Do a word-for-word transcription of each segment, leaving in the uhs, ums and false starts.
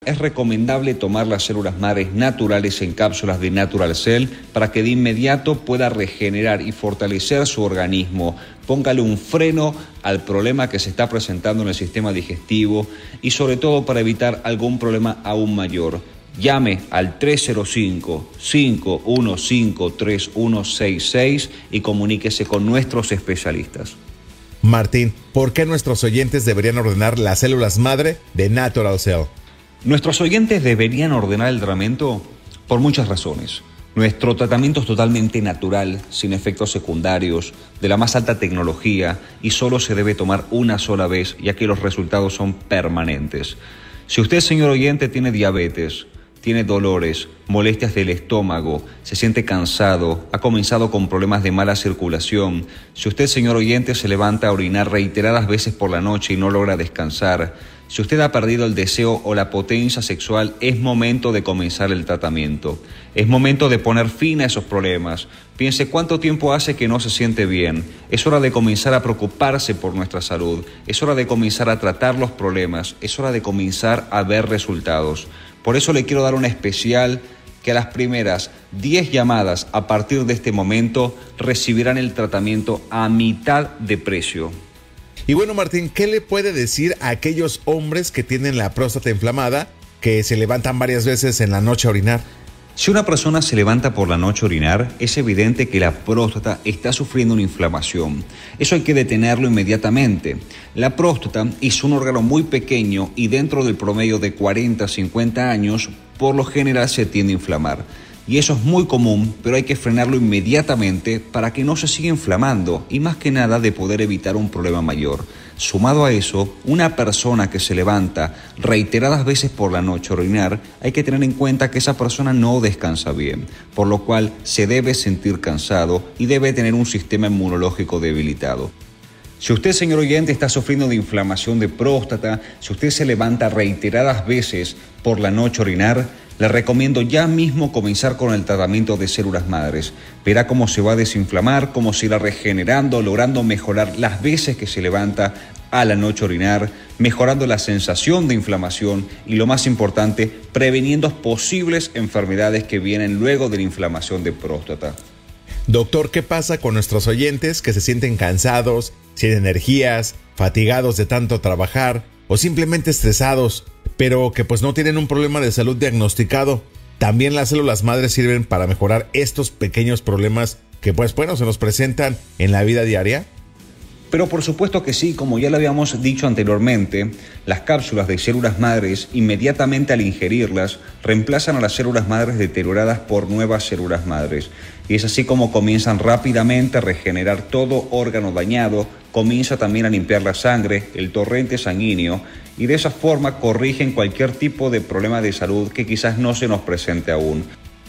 es recomendable tomar las células madres naturales en cápsulas de Natural Cell para que de inmediato pueda regenerar y fortalecer su organismo. Póngale un freno al problema que se está presentando en el sistema digestivo y sobre todo para evitar algún problema aún mayor. Llame al tres cero cinco, cinco uno cinco, tres uno seis seis y comuníquese con nuestros especialistas. Martín, ¿por qué nuestros oyentes deberían ordenar las células madre de Natural Cell? Nuestros oyentes deberían ordenar el tratamiento por muchas razones. Nuestro tratamiento es totalmente natural, sin efectos secundarios, de la más alta tecnología y solo se debe tomar una sola vez, ya que los resultados son permanentes. Si usted, señor oyente, tiene diabetes, tiene dolores, molestias del estómago, se siente cansado, ha comenzado con problemas de mala circulación, si usted, señor oyente, se levanta a orinar reiteradas veces por la noche y no logra descansar, si usted ha perdido el deseo o la potencia sexual, es momento de comenzar el tratamiento. Es momento de poner fin a esos problemas. Piense cuánto tiempo hace que no se siente bien. Es hora de comenzar a preocuparse por nuestra salud. Es hora de comenzar a tratar los problemas. Es hora de comenzar a ver resultados. Por eso le quiero dar una especial que a las primeras diez llamadas a partir de este momento recibirán el tratamiento a mitad de precio. Y bueno, Martín, ¿qué le puede decir a aquellos hombres que tienen la próstata inflamada, que se levantan varias veces en la noche a orinar? Si una persona se levanta por la noche a orinar, es evidente que la próstata está sufriendo una inflamación. Eso hay que detenerlo inmediatamente. La próstata es un órgano muy pequeño y dentro del promedio de cuarenta a cincuenta años, por lo general se tiende a inflamar. Y eso es muy común, pero hay que frenarlo inmediatamente para que no se siga inflamando y más que nada de poder evitar un problema mayor. Sumado a eso, una persona que se levanta reiteradas veces por la noche a orinar, hay que tener en cuenta que esa persona no descansa bien, por lo cual se debe sentir cansado y debe tener un sistema inmunológico debilitado. Si usted, señor oyente, está sufriendo de inflamación de próstata, si usted se levanta reiteradas veces por la noche a orinar, le recomiendo ya mismo comenzar con el tratamiento de células madres. Verá cómo se va a desinflamar, cómo se irá regenerando, logrando mejorar las veces que se levanta a la noche a orinar, mejorando la sensación de inflamación y, lo más importante, preveniendo posibles enfermedades que vienen luego de la inflamación de próstata. Doctor, ¿qué pasa con nuestros oyentes que se sienten cansados, sin energías, fatigados de tanto trabajar o simplemente estresados, pero que pues no tienen un problema de salud diagnosticado? También las células madres sirven para mejorar estos pequeños problemas que pues bueno se nos presentan en la vida diaria. Pero por supuesto que sí, como ya lo habíamos dicho anteriormente, las cápsulas de células madres inmediatamente al ingerirlas reemplazan a las células madres deterioradas por nuevas células madres. Y es así como comienzan rápidamente a regenerar todo órgano dañado, comienza también a limpiar la sangre, el torrente sanguíneo, y de esa forma corrigen cualquier tipo de problema de salud que quizás no se nos presente aún.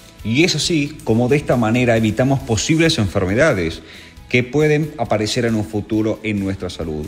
Y es así como de esta manera evitamos posibles enfermedades que pueden aparecer en un futuro en nuestra salud.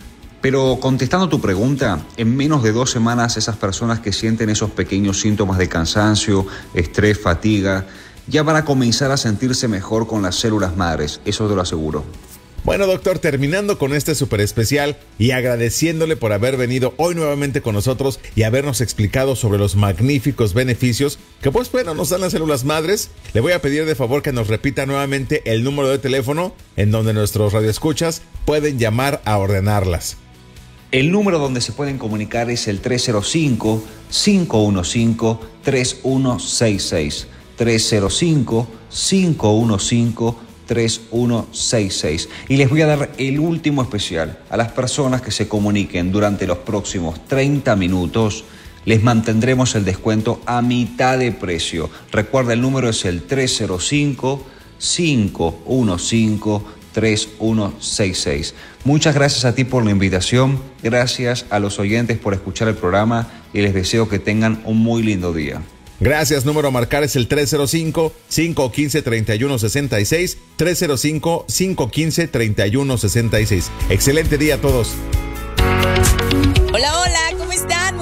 Pero contestando tu pregunta, en menos de dos semanas esas personas que sienten esos pequeños síntomas de cansancio, estrés, fatiga, ya van a comenzar a sentirse mejor con las células madres, eso te lo aseguro. Bueno, doctor, terminando con este súper especial y agradeciéndole por haber venido hoy nuevamente con nosotros y habernos explicado sobre los magníficos beneficios que pues bueno nos dan las células madres, le voy a pedir de favor que nos repita nuevamente el número de teléfono en donde nuestros radioescuchas pueden llamar a ordenarlas. El número donde se pueden comunicar es el tres cero cinco, cinco uno cinco, tres uno seis seis. tres cero cinco, cinco uno cinco, tres uno seis seis. Y les voy a dar el último especial. A las personas que se comuniquen durante los próximos treinta minutos, les mantendremos el descuento a mitad de precio. Recuerda, el número es el tres cero cinco, cinco uno cinco, tres uno seis seis. Muchas gracias a ti por la invitación, gracias a los oyentes por escuchar el programa y les deseo que tengan un muy lindo día. Gracias, número a marcar es el tres cero cinco, cinco uno cinco, tres uno seis seis, tres cero cinco, cinco uno cinco, tres uno seis seis. Excelente día a todos. Hola, hola, ¿cómo están? Muy buenos días.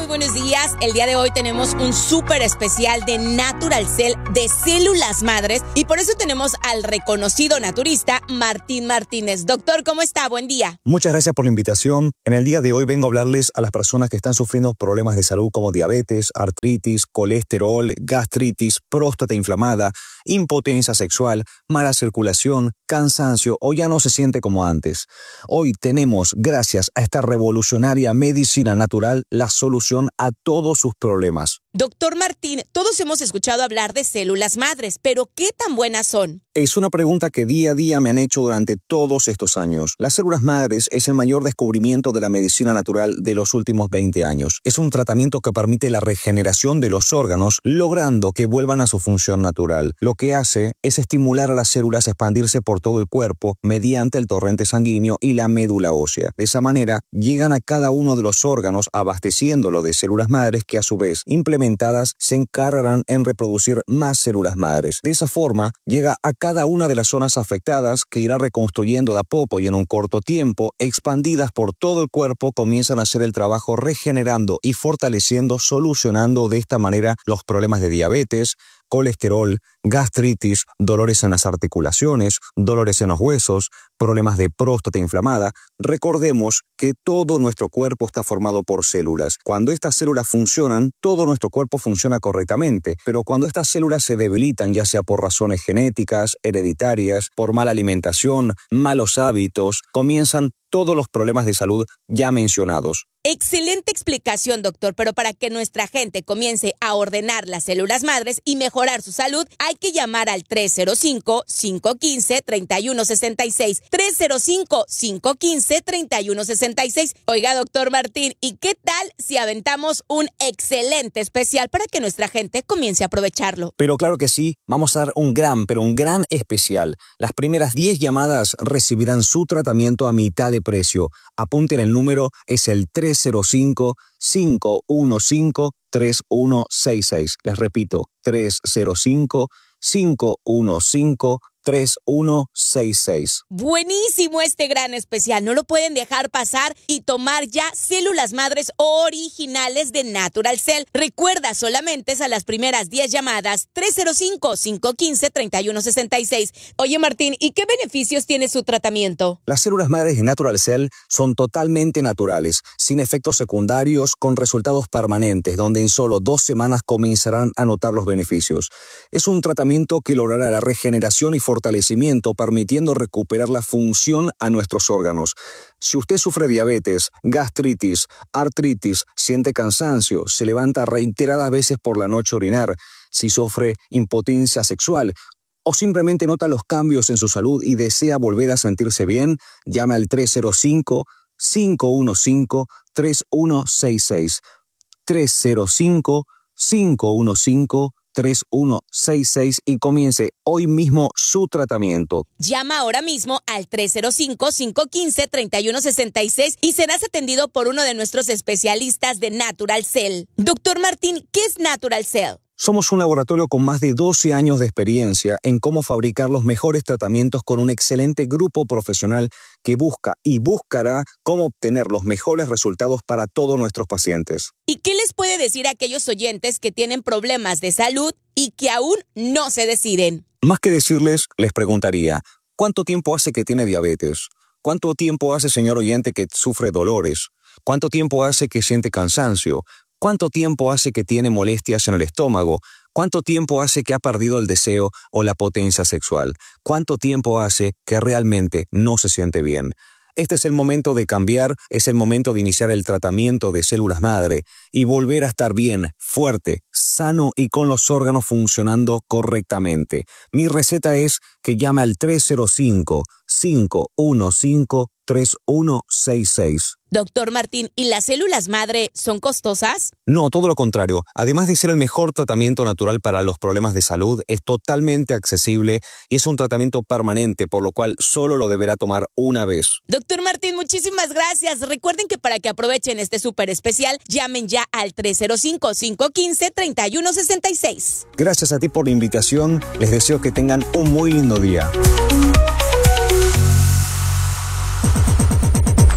días. El día de hoy tenemos un súper especial de Natural Cell de células madres y por eso tenemos al reconocido naturista Martín Martínez. Doctor, ¿cómo está? Buen día. Muchas gracias por la invitación. En el día de hoy vengo a hablarles a las personas que están sufriendo problemas de salud como diabetes, artritis, colesterol, gastritis, próstata inflamada, impotencia sexual, mala circulación, cansancio o ya no se siente como antes. Hoy tenemos, gracias a esta revolucionaria medicina natural, la solución a todos sus problemas. Doctor Martín, todos hemos escuchado hablar de células madres, pero ¿qué tan buenas son? Es una pregunta que día a día me han hecho durante todos estos años. Las células madres es el mayor descubrimiento de la medicina natural de los últimos veinte años. Es un tratamiento que permite la regeneración de los órganos, logrando que vuelvan a su función natural. Lo que hace es estimular a las células a expandirse por todo el cuerpo mediante el torrente sanguíneo y la médula ósea. De esa manera, llegan a cada uno de los órganos abasteciéndolo de células madres que a su vez implementadas se encargarán en reproducir más células madres. De esa forma, llega a cada una de las zonas afectadas que irá reconstruyendo de a poco y en un corto tiempo, expandidas por todo el cuerpo, comienzan a hacer el trabajo regenerando y fortaleciendo, solucionando de esta manera los problemas de diabetes, colesterol, gastritis, dolores en las articulaciones, dolores en los huesos, problemas de próstata inflamada. Recordemos que todo nuestro cuerpo está formado por células. Cuando estas células funcionan, todo nuestro cuerpo funciona correctamente, pero cuando estas células se debilitan, ya sea por razones genéticas, hereditarias, por mala alimentación, malos hábitos, comienzan todos los problemas de salud ya mencionados. Excelente explicación, doctor, pero para que nuestra gente comience a ordenar las células madres y mejorar su salud, hay que llamar al tres cero cinco, cinco uno cinco, tres uno seis seis, tres cero cinco, cinco uno cinco, tres uno seis seis. Oiga, doctor Martín, ¿y qué tal si aventamos un excelente especial para que nuestra gente comience a aprovecharlo? Pero claro que sí, vamos a dar un gran, pero un gran especial. Las primeras diez llamadas recibirán su tratamiento a mitad de precio. Apunten el número, es el tres cero cinco, cinco uno cinco, tres uno seis seis. Les repito, tres cero cinco, cinco uno cinco, tres uno seis seis. Buenísimo este gran especial, no lo pueden dejar pasar y tomar ya células madres originales de Natural Cell. Recuerda, solamente es a las primeras diez llamadas, tres cero cinco, cinco uno cinco, tres uno seis seis. Oye Martín, ¿y qué beneficios tiene su tratamiento? Las células madres de Natural Cell son totalmente naturales, sin efectos secundarios, con resultados permanentes, donde en solo dos semanas comenzarán a notar los beneficios. Es un tratamiento que logrará la regeneración y fortalecimiento, permitiendo recuperar la función a nuestros órganos. Si usted sufre diabetes, gastritis, artritis, siente cansancio, se levanta reiteradas veces por la noche a orinar, si sufre impotencia sexual o simplemente nota los cambios en su salud y desea volver a sentirse bien, llame al tres cero cinco, cinco uno cinco, tres uno seis seis. tres cero cinco, cinco uno cinco, tres uno seis seis y comience hoy mismo su tratamiento. Llama ahora mismo al tres cero cinco, cinco uno cinco, tres uno seis seis y serás atendido por uno de nuestros especialistas de Natural Cell. Doctor Martín, ¿qué es Natural Cell? Somos un laboratorio con más de doce años de experiencia en cómo fabricar los mejores tratamientos con un excelente grupo profesional que busca y buscará cómo obtener los mejores resultados para todos nuestros pacientes. ¿Y qué les puede decir a aquellos oyentes que tienen problemas de salud y que aún no se deciden? Más que decirles, les preguntaría, ¿cuánto tiempo hace que tiene diabetes? ¿Cuánto tiempo hace, señor oyente, que sufre dolores? ¿Cuánto tiempo hace que siente cansancio? ¿Cuánto tiempo hace que tiene molestias en el estómago? ¿Cuánto tiempo hace que ha perdido el deseo o la potencia sexual? ¿Cuánto tiempo hace que realmente no se siente bien? Este es el momento de cambiar, es el momento de iniciar el tratamiento de células madre y volver a estar bien, fuerte, sano y con los órganos funcionando correctamente. Mi receta es que llame al tres cero cinco, cinco uno cinco, tres uno seis seis. Doctor Martín, ¿y las células madre son costosas? No, todo lo contrario. Además de ser el mejor tratamiento natural para los problemas de salud, es totalmente accesible y es un tratamiento permanente, por lo cual solo lo deberá tomar una vez. Doctor Martín, muchísimas gracias. Recuerden que para que aprovechen este súper especial, llamen ya al tres cero cinco, cinco uno cinco, tres uno seis seis. Gracias a ti por la invitación. Les deseo que tengan un muy lindo día.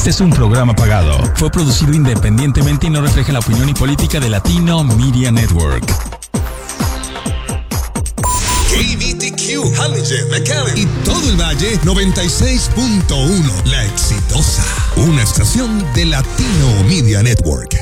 Este es un programa pagado. Fue producido independientemente y no refleja la opinión y política de Latino Media Network. K B T Q, Halligen, McAllen y todo el Valle noventa y seis punto uno. La Exitosa, una estación de Latino Media Network.